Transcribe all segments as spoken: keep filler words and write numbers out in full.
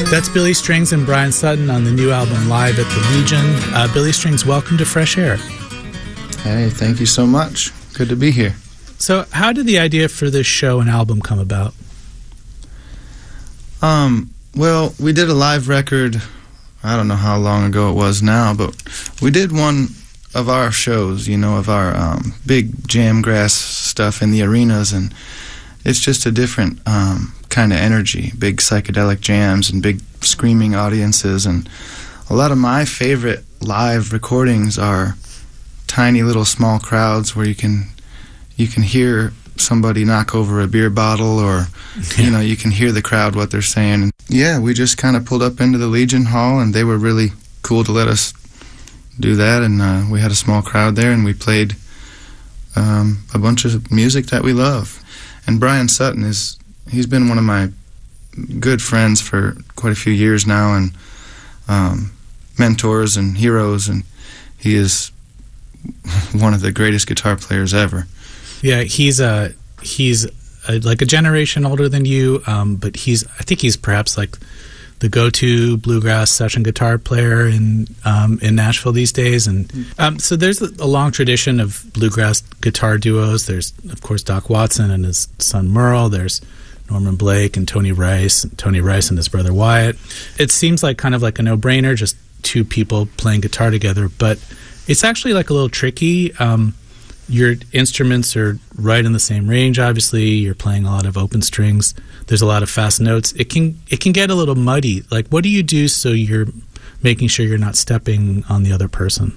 That's Billy Strings and Brian Sutton on the new album Live at the Legion. Uh, Billy Strings, welcome to Fresh Air. Hey, thank you so much. Good to be here. So how did the idea for this show and album come about? Um, well, we did a live record, I don't know how long ago it was now, but we did one of our shows, you know, of our um, big jam grass stuff in the arenas, and it's just a different um, kind of energy, big psychedelic jams and big screaming audiences. And a lot of my favorite live recordings are tiny little small crowds where you can you can hear somebody knock over a beer bottle, or yeah. you know, you can hear the crowd what they're saying. And yeah, we just kind of pulled up into the Legion Hall, and they were really cool to let us do that. And uh, we had a small crowd there, and we played um, a bunch of music that we love. And Brian Sutton is, he's been one of my good friends for quite a few years now, and um, mentors and heroes, and he is one of the greatest guitar players ever. Yeah, he's a, he's a, like a generation older than you, um, but he's, I think he's perhaps like the go-to bluegrass session guitar player in um, in Nashville these days. And um, so there's a long tradition of bluegrass guitar duos. There's, of course, Doc Watson and his son Merle. There's Norman Blake and Tony Rice, and Tony Rice and his brother Wyatt. It seems like kind of like a no-brainer, just two people playing guitar together, but it's actually like a little tricky. Um, your instruments are right in the same range, obviously. You're playing a lot of open strings. There's a lot of fast notes. It can it can get a little muddy. Like, what do you do so you're making sure you're not stepping on the other person?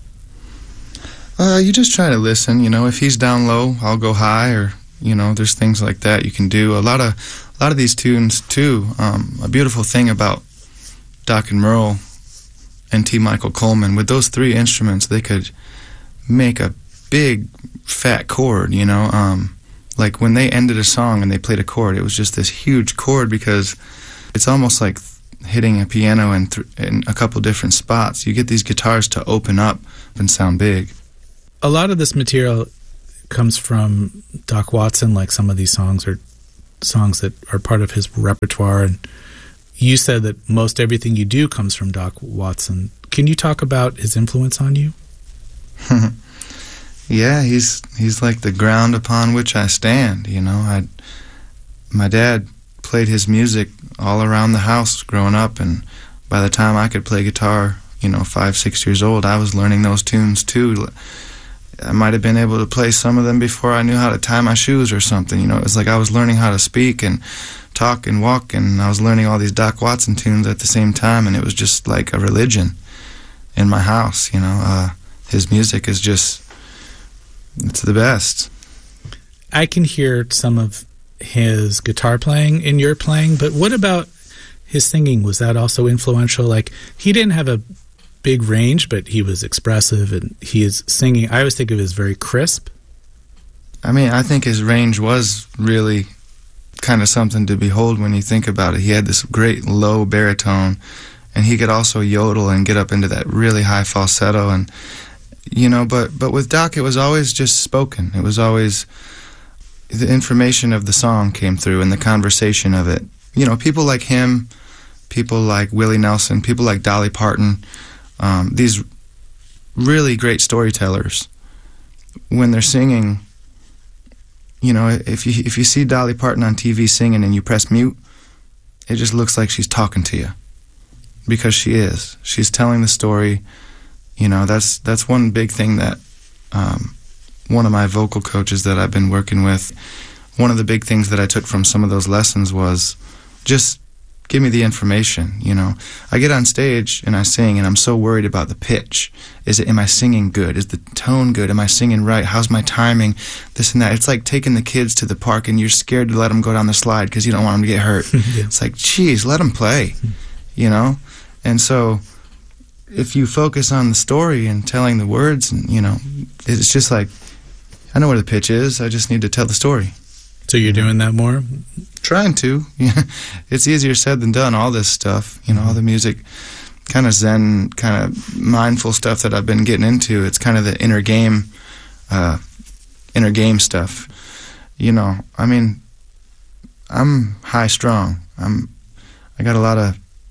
Uh, you just try to listen. You know, if he's down low, I'll go high, or, you know, there's things like that you can do. A lot of a lot of these tunes, too. Um, a beautiful thing about Doc and Merle and T. Michael Coleman, with those three instruments, they could make a big fat chord, you know. Um, like when they ended a song and they played a chord, it was just this huge chord, because it's almost like hitting a piano in, th- in a couple different spots. You get these guitars to open up and sound big. A lot of this material comes from Doc Watson, like some of these songs are songs that are part of his repertoire, and you said that most everything you do comes from Doc Watson. Can you talk about his influence on you? Yeah, he's he's like the ground upon which I stand, you know. I, my dad played his music all around the house growing up, and by the time I could play guitar, you know, five, six years old, I was learning those tunes too. I might have been able to play some of them before I knew how to tie my shoes or something, you know. It was like I was learning how to speak and talk and walk, and I was learning all these Doc Watson tunes at the same time, and it was just like a religion in my house, you know. Uh, his music is just... it's the best. I can hear some of his guitar playing in your playing, but what about his singing? Was that also influential? Like, he didn't have a big range, but he was expressive, and he is singing. I always think of it as very crisp. I mean, I think his range was really kind of something to behold when you think about it. He had this great low baritone, and he could also yodel and get up into that really high falsetto, and you know, but but with Doc, it was always just spoken. It was always the information of the song came through and the conversation of it. You know, people like him, people like Willie Nelson, people like Dolly Parton, um, these really great storytellers, when they're singing, you know, if you if you see Dolly Parton on T V singing and you press mute, it just looks like she's talking to you, because she is. She's telling the story. You know, that's that's one big thing that um, one of my vocal coaches that I've been working with, one of the big things that I took from some of those lessons was just give me the information, you know. I get on stage and I sing, and I'm so worried about the pitch. Is it, am I singing good? Is the tone good? Am I singing right? How's my timing? This and that. It's like taking the kids to the park and you're scared to let them go down the slide because you don't want them to get hurt. Yeah. It's like, geez, let them play, you know. And so if you focus on the story and telling the words, and you know, it's just like, I know where the pitch is, I just need to tell the story. So you're doing that more? Trying to. It's easier said than done, all this stuff, you know, all the music, kind of Zen, kind of mindful stuff that I've been getting into. It's kind of the inner game, uh, inner game stuff. You know, I mean, I'm high strung. I'm, I got a lot of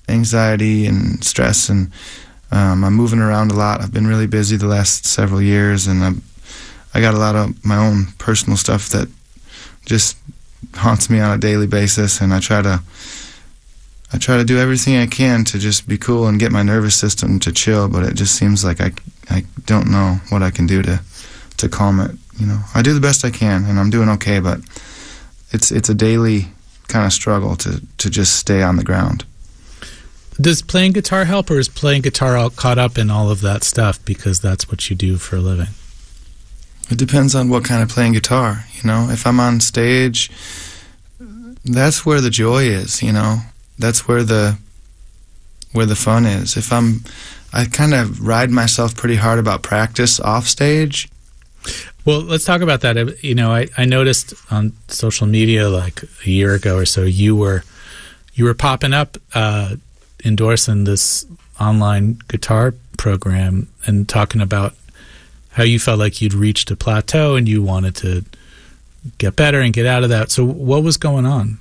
anxiety and stress, and um, I'm moving around a lot. I've been really busy the last several years, and I'm, I got a lot of my own personal stuff that just haunts me on a daily basis, and I try to I try to do everything I can to just be cool and get my nervous system to chill, but it just seems like I, I don't know what I can do to to calm it. You know, I do the best I can, and I'm doing okay, but it's it's a daily kind of struggle to, to just stay on the ground. Does playing guitar help, or is playing guitar all caught up in all of that stuff because that's what you do for a living? It depends on what kind of playing guitar, you know. If I'm on stage, that's where the joy is, you know. That's where the where the fun is. If I'm, I kind of ride myself pretty hard about practice off stage. Well, let's talk about that. You know, I, I noticed on social media like a year ago or so, you were you were popping up uh, endorsing this online guitar program and talking about how you felt like you'd reached a plateau and you wanted to get better and get out of that. So what was going on?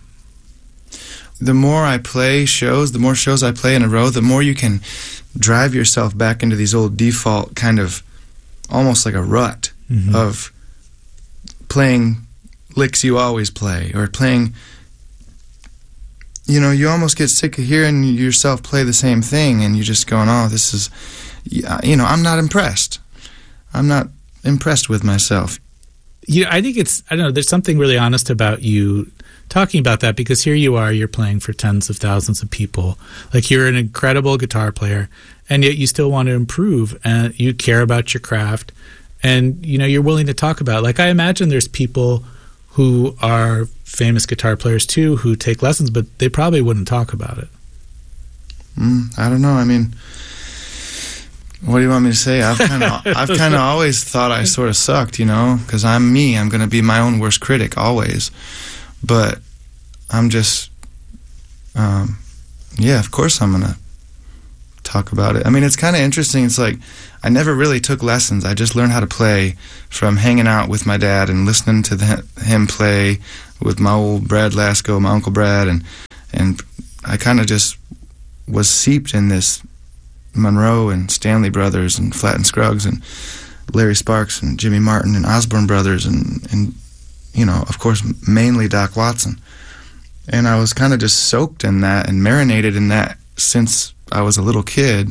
The more I play shows, the more shows I play in a row, the more you can drive yourself back into these old default kind of almost like a rut mm-hmm. of playing licks you always play, or playing, you know, you almost get sick of hearing yourself play the same thing, and you're just going, oh, this is, you know, I'm not impressed. I'm not impressed with myself. You know, I think it's, I don't know, there's something really honest about you talking about that, because here you are, you're playing for tens of thousands of people. Like, you're an incredible guitar player, and yet you still want to improve, and you care about your craft, and, you know, you're willing to talk about it. Like, I imagine there's people who are famous guitar players too who take lessons, but they probably wouldn't talk about it. Mm, I don't know. I mean, what do you want me to say? I've kind of, I've kind of always thought I sort of sucked, you know, because I'm me. I'm going to be my own worst critic always. But I'm just, um, yeah, of course I'm going to talk about it. I mean, it's kind of interesting. It's like I never really took lessons. I just learned how to play from hanging out with my dad and listening to the, him play with my old Brad Lasko, my Uncle Brad, and and I kind of just was seeped in this Monroe and Stanley Brothers and Flatt and Scruggs and Larry Sparks and Jimmy Martin and Osborne Brothers and, and you know, of course, mainly Doc Watson. And I was kind of just soaked in that and marinated in that since I was a little kid.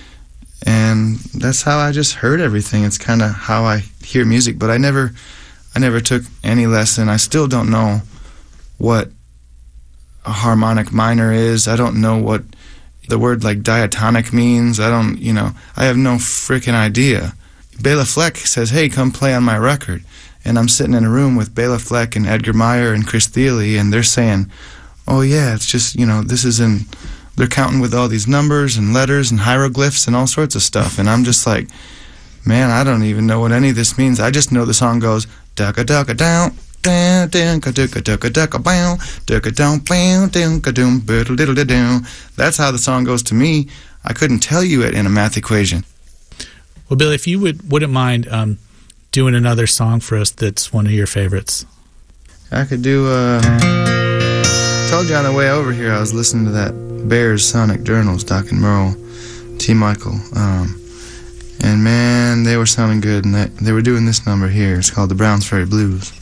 And that's how I just heard everything. It's kind of how I hear music. But I never, I never took any lesson. I still don't know what a harmonic minor is. I don't know what the word like diatonic means. I don't, you know, I have no freaking idea. Bela Fleck says, hey, come play on my record. And I'm sitting in a room with Bela Fleck and Edgar Meyer and Chris Thile, and they're saying, oh, yeah, it's just, you know, this is in, they're counting with all these numbers and letters and hieroglyphs and all sorts of stuff. And I'm just like, man, I don't even know what any of this means. I just know the song goes, ducka-ducka-down, down, down-ka-ducka-ducka-ducka-bow, ducka-down-bow, down-ka-doom, biddle-diddle-da-down. That's how the song goes to me. I couldn't tell you it in a math equation. Well, Billy, if you would, wouldn't mind um, doing another song for us that's one of your favorites. I could do, uh... I told you on the way over here I was listening to that Bears Sonic Journals, Doc and Merle, T. Michael. Um, and, man, they were sounding good, and they, they were doing this number here. It's called the Browns Ferry Blues.